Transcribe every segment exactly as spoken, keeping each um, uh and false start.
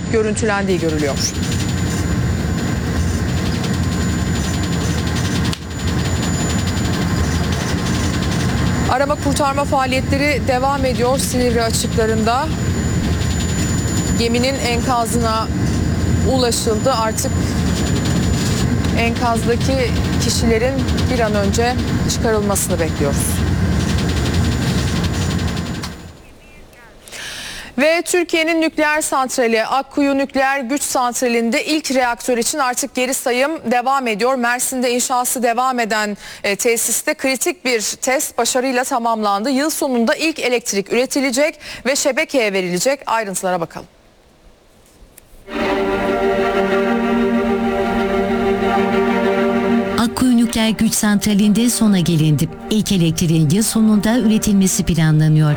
görüntülendiği görülüyor. Arama kurtarma faaliyetleri devam ediyor Silivri açıklarında. Geminin enkazına ulaşıldı. Artık enkazdaki kişilerin bir an önce çıkarılmasını bekliyoruz. Ve Türkiye'nin nükleer santrali Akkuyu Nükleer Güç Santrali'nde ilk reaktör için artık geri sayım devam ediyor. Mersin'de inşası devam eden e, tesiste kritik bir test başarıyla tamamlandı. Yıl sonunda ilk elektrik üretilecek ve şebekeye verilecek. Ayrıntılara bakalım. Akkuyu Nükleer Güç Santrali'nde sona gelindi. İlk elektriğin yıl sonunda üretilmesi planlanıyor.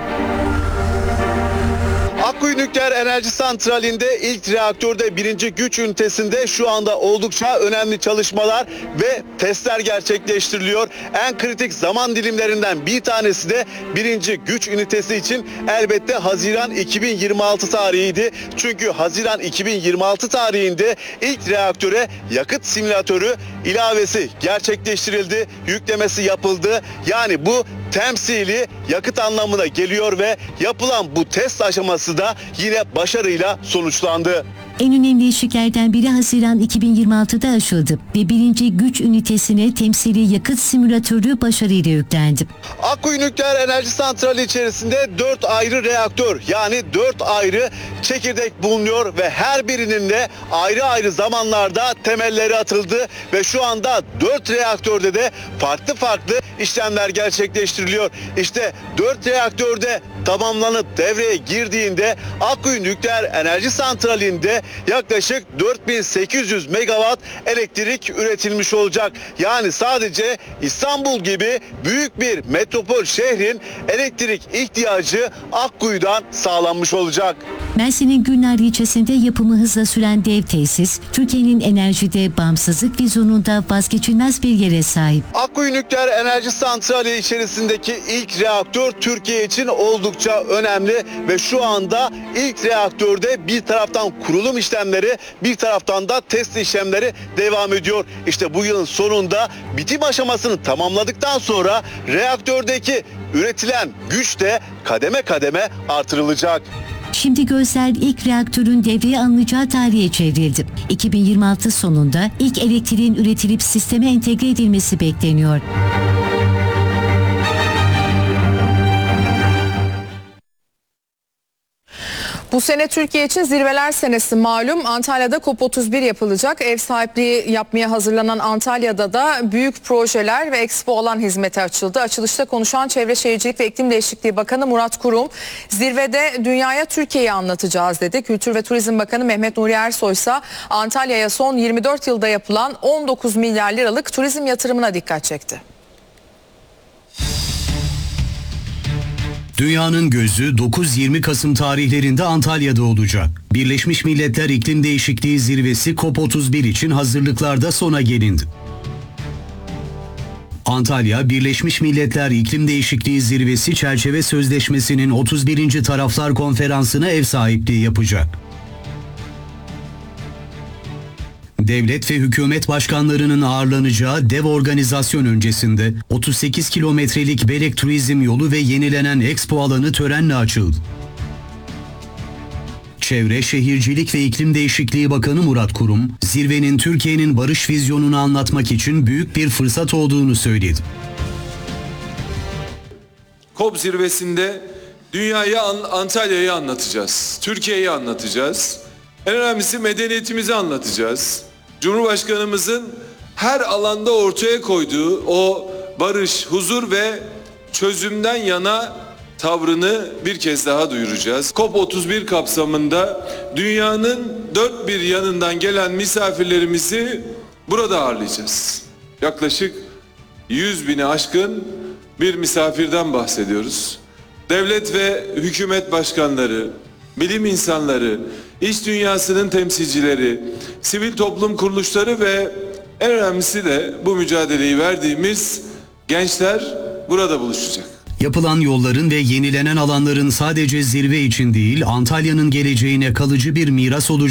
Akkuyu Nükleer Enerji Santrali'nde ilk reaktörde birinci güç ünitesinde şu anda oldukça önemli çalışmalar ve testler gerçekleştiriliyor. En kritik zaman dilimlerinden bir tanesi de birinci güç ünitesi için elbette Haziran iki bin yirmi altı tarihiydi. Çünkü Haziran iki bin yirmi altı tarihinde ilk reaktöre yakıt simülatörü ilavesi gerçekleştirildi, yüklemesi yapıldı. Yani bu temsili yakıt anlamına geliyor ve yapılan bu test aşaması da yine başarıyla sonuçlandı. En önemli eşiklerden biri Haziran iki bin yirmi altıda aşıldı ve birinci güç ünitesine temsili yakıt simülatörü başarıyla yüklendi. Akkuyu Nükleer Enerji Santrali içerisinde dört ayrı reaktör, yani dört ayrı çekirdek bulunuyor ve her birinin de ayrı ayrı zamanlarda temelleri atıldı ve şu anda dört reaktörde de farklı farklı işlemler gerçekleştiriliyor. İşte dört reaktörde tamamlanıp devreye girdiğinde Akkuyu Nükleer Enerji Santrali'nde yaklaşık dört bin sekiz yüz megawatt elektrik üretilmiş olacak. Yani sadece İstanbul gibi büyük bir metropol şehrin elektrik ihtiyacı Akkuyu'dan sağlanmış olacak. Mersin'in Gülnar ilçesinde yapımı hızla süren dev tesis, Türkiye'nin enerjide bağımsızlık vizyonunda vazgeçilmez bir yere sahip. Akkuyu Nükleer Enerji Santrali içerisindeki ilk reaktör Türkiye için oldukça önemli ve şu anda ilk reaktörde bir taraftan kurulum işlemleri, bir taraftan da test işlemleri devam ediyor. İşte bu yılın sonunda bitim aşamasını tamamladıktan sonra reaktördeki üretilen güç de kademe kademe artırılacak. Şimdi gözler ilk reaktörün devreye alınacağı tarihe çevrildi. iki bin yirmi altı sonunda ilk elektriğin üretilip sisteme entegre edilmesi bekleniyor. Bu sene Türkiye için zirveler senesi malum. Antalya'da COP otuz bir yapılacak. Ev sahipliği yapmaya hazırlanan Antalya'da da büyük projeler ve Expo alan hizmete açıldı. Açılışta konuşan Çevre Şehircilik ve İklim Değişikliği Bakanı Murat Kurum, zirvede dünyaya Türkiye'yi anlatacağız dedi. Kültür ve Turizm Bakanı Mehmet Nuri Ersoy ise Antalya'ya son yirmi dört yılda yapılan on dokuz milyar liralık turizm yatırımına dikkat çekti. Dünyanın gözü dokuz yirmi Kasım tarihlerinde Antalya'da olacak. Birleşmiş Milletler İklim Değişikliği Zirvesi COP otuz bir için hazırlıklarda sona gelindi. Antalya, Birleşmiş Milletler İklim Değişikliği Zirvesi Çerçeve Sözleşmesi'nin otuz birinci Taraflar Konferansı'na ev sahipliği yapacak. Devlet ve hükümet başkanlarının ağırlanacağı dev organizasyon öncesinde otuz sekiz kilometrelik Belek Turizm Yolu ve yenilenen Expo alanı törenle açıldı. Çevre, Şehircilik ve İklim Değişikliği Bakanı Murat Kurum, zirvenin Türkiye'nin barış vizyonunu anlatmak için büyük bir fırsat olduğunu söyledi. COP zirvesinde dünyaya, Antalya'yı anlatacağız, Türkiye'yi anlatacağız. En önemlisi medeniyetimizi anlatacağız. Cumhurbaşkanımızın her alanda ortaya koyduğu o barış, huzur ve çözümden yana tavrını bir kez daha duyuracağız. COP otuz bir kapsamında dünyanın dört bir yanından gelen misafirlerimizi burada ağırlayacağız. Yaklaşık yüz bini aşkın bir misafirden bahsediyoruz. Devlet ve hükümet başkanları, bilim insanları, iş dünyasının temsilcileri, sivil toplum kuruluşları ve en önemlisi de bu mücadeleyi verdiğimiz gençler burada buluşacak. Yapılan yolların ve yenilenen alanların sadece zirve için değil, Antalya'nın geleceğine kalıcı bir miras olacak.